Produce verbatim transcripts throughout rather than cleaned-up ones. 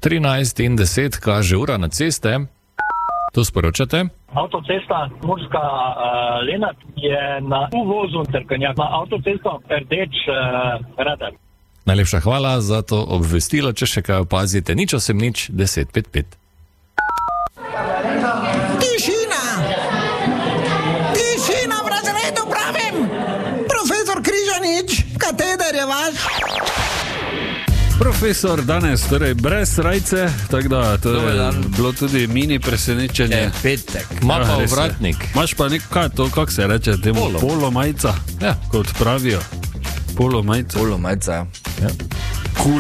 trinajst in deset kaže ura na ceste. To sporočate? Avtocesta Murska uh, Lenart je na uvozu Trkanja, na avtocesto rdeč uh, radar. Najlepša hvala za to obvestilo, če še kaj opazite. Nič osem nič deset pet pet. Tišina! Tišina v razredu pravim! Profesor Križanič, kateder je vaš? Profesor danes, torej brez rajce, tako da to je bilo tudi mini presenečenje. Je petek. Ma pa ovratnik. Imaš pa nek, kaj to, kako se reče, temu polo, polo majca, ja. Kot pravijo. Polo majca. Polo majca, ja. Cool.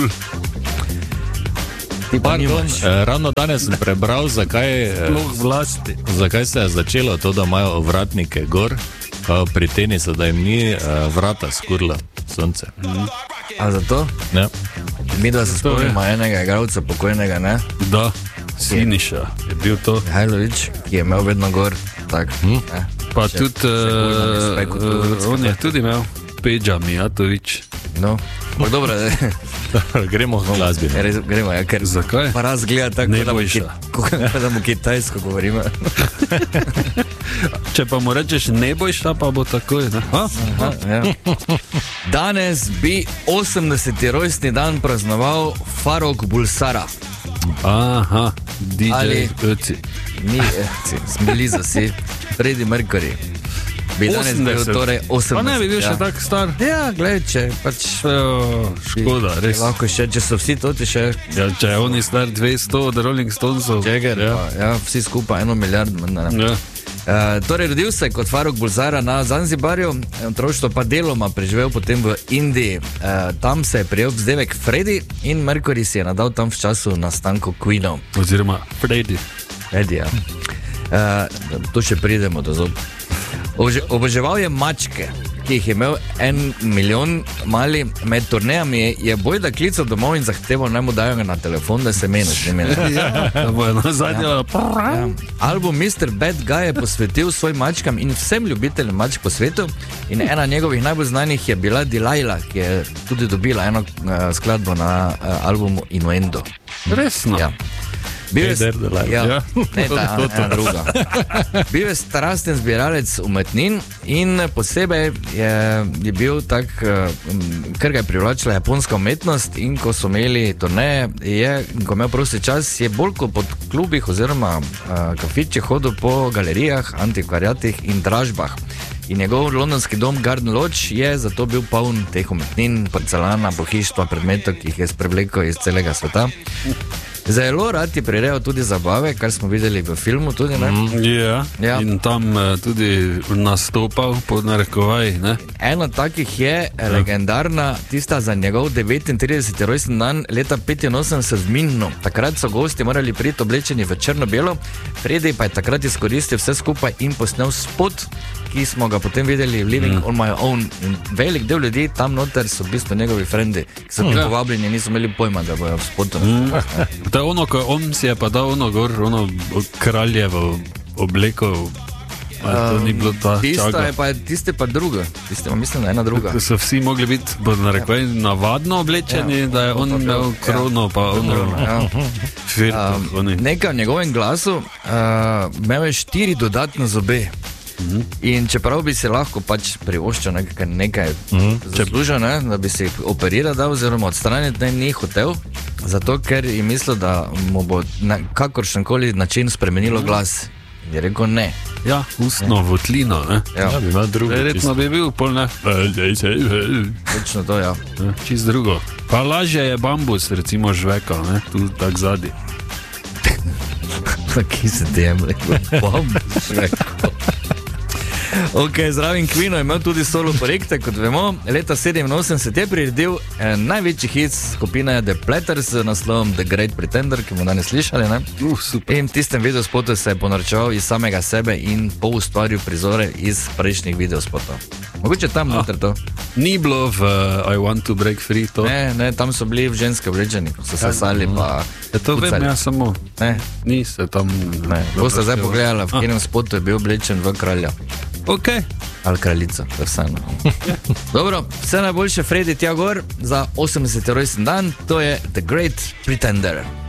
Ti pa nimaš. Eh, ravno danes sem prebral, zakaj, eh, zakaj se je začelo to, da imajo ovratnike gor, pa pri tenisu, da jim ni eh, vrata skurla sonce. Mm. A zato? Ja. Mi da se spomnimo enega igralca pokojnega, ne? Da, Siniša je bil to. Hajlović, ki je imel vedno gor, tak. Hmm. Ne? Pa še, tudi, še uh, on je tudi imel Peđa Mijatović. No, pa dobro, gremo v glasbi. Gremo, ja, ker zakaj? Pa raz gleda tako, da mu kitajsko govorimo. Če pa mu rečeš ne boš, pa bo takoj, ne? Ha? Aha, ja. Danes bi osemdeseti rojstni dan praznoval Farrokh Bulsara. Aha, D J Ötzi. Ni Ötzi, smeli za si, Freddie Mercury. Bi danes bil torej osemdeset. Pa ne bi bil ja. še tak star. Ja, gled, če pač... Jo, škoda, bi, res. Lahko še, če so vsi toti še... Ja, če je oni star dvesto od Rolling Stonesov. Jagger, ja. Pa, ja, vsi skupaj eno milijard. Ja. Uh, torej, rodil se kot Farrokh Bulsara na Zanzibarju, otroštvo pa deloma preživel potem v Indiji. Uh, tam se je prijel vzdevek Freddie in Mercury si je nadal tam v času nastanku Queenov. Oziroma Freddie. Freddie, ja. Uh, to še pridemo do zob. Obože, oboževal je mačke, ki jih je imel en milijon mali. Med turnejami je bojda klical domov in zahteval, naj mu dajo na telefon, da se meni z njimi. Ja, da bo eno zadnje. Ja. Album mister Bad Guy je posvetil svojim mačkam in vsem ljubiteljem mačk po svetu. In ena njegovih najbolj znanih je bila Delilah, ki je tudi dobila eno uh, skladbo na uh, albumu Innuendo. Resno? Ja. Bil je, ja, ja. Ne, ta, ena druga. Bil je strasten zbiralec umetnin in posebej je, je bil tak, ker ga je privlačila japonska umetnost, in ko so imeli turneje, je, ko imel prosti čas, je bolj kot po klubih oziroma uh, kafičih hodil po galerijah, antikvariatih in dražbah. In njegov londonski dom Garden Lodge je zato bil poln teh umetnin, porcelana, pohištva, predmetov, ki jih je sprevlekel iz celega sveta. Zelo rad je prirejal tudi zabave, kar smo videli v filmu tudi, ne? Mm, yeah. Ja, in tam uh, tudi nastopal pod narekovaj, ne? Ena takih je ja. legendarna, tista za njegov devetintrideseti rojstni dan leta petinosemdeset v Münchnu. Takrat so gosti morali priti oblečeni v črno-belo, Freddie pa je takrat izkoristil vse skupaj in posnel spot, ki smo ga potem videli v Living mm. on my own. In velik del ljudi tam noter so v bistvu njegovi frendi, ki so bili mm. povabljeni, niso imeli pojma, da bojo v spotu. Mm. To je ono, ko on si je pa dal ono gor, ono kraljevo obleko. To ni bilo ta čaga. Pa, tiste pa druga. Tiste pa mislim, da je ena druga. So vsi mogli biti, bodo narekovaj, ja. navadno oblečeni, ja. da je on imel krono, ja. pa ono ja. firto. Um, nekaj v njegovem glasu, uh, imel je štiri dodatne zobe. Mm-hmm. In čeprav bi se lahko pač privoščil nekaj, nekaj mm-hmm. zaslužil, ne, da bi se operiral, da, oziroma odstraniti, ne, ni hotel, zato ker je mislil, da mu bo na kakršenkoli način spremenilo glas. Je rekel ne. Ja, ustno ne. votlino, ne? Ja, ja bi imel drugo. Verjetno bi bil pol, ne? Točno to, ja. ja čist drugo. Pa lažje je bambus, recimo žvekal, ne? Tu tak zadi. Taki se tem, rekel, bambus žvekal. Ok, zraven Queenov je imel tudi solo projekte, kot vemo. Leta sedeminosemdeset je priredil eh, največji hit skupine The Platters z naslovom The Great Pretender, ki bomo danes slišali, ne? Uh, super. In v tistem videospotu se je ponorčeval iz samega sebe in poustvaril prizore iz prejšnjih videospotov. Mogoče tam ah, noter to. Ni bilo v uh, I Want to Break Free to? Ne, ne, tam so bili v ženske oblečeni, ko so se sali pa... Je to pucali. Vem, ja samo. Ne. Ni se tam... Ne, boste zdaj pogledali, v katerem spotu je bil oblečen v kralja. Ok. Ali kraljica, to je vseeno. Dobro, vse najboljše Freddie tja gor za osemdeseti rojstni dan, to je The Great Pretender.